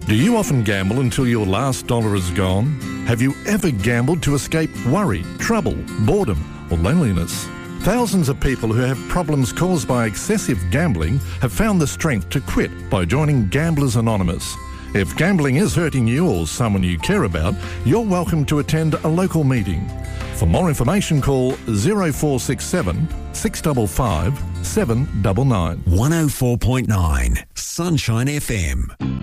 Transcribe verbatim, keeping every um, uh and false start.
Do you often gamble until your last dollar is gone? Have you ever gambled to escape worry, trouble, boredom, or loneliness? Thousands of people who have problems caused by excessive gambling have found the strength to quit by joining Gamblers Anonymous. If gambling is hurting you or someone you care about, you're welcome to attend a local meeting. For more information, call zero four six seven, six five five, seven nine nine. one oh four point nine Sunshine F M.